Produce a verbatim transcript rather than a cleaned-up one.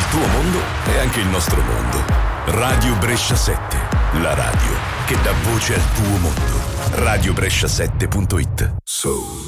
tuo mondo è anche il nostro mondo. Radio Brescia sette, la radio che dà voce al tuo mondo. radio brescia sette punto it. So